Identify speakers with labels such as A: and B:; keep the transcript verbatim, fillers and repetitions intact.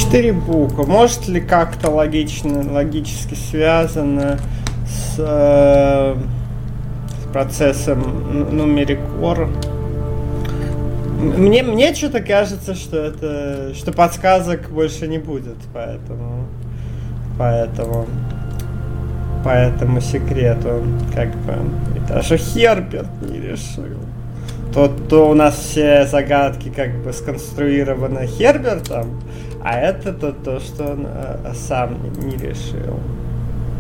A: Четыре буквы. Может ли как-то логично, логически связано с, э, с процессом нумерикор? Мне, мне что-то кажется, что это, что подсказок больше не будет, поэтому, поэтому, поэтому секрету, как бы, и даже Херберт не решил. То, то у нас все загадки как бы сконструированы Хербертом, а это то, то что он э, сам не решил.